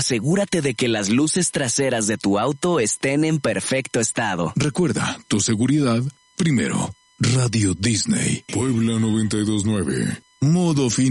asegúrate de que las luces traseras de tu auto estén en perfecto estado. Recuerda, tu seguridad primero. Radio Disney, Puebla 92.9. Modo fin.